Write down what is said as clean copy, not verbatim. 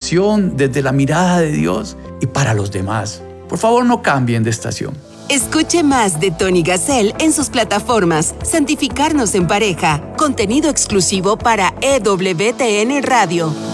reflexión desde la mirada de Dios y para los demás. Por favor, no cambien de estación. Escuche más de Tony Gassel en sus plataformas Santificarnos en Pareja, contenido exclusivo para EWTN Radio.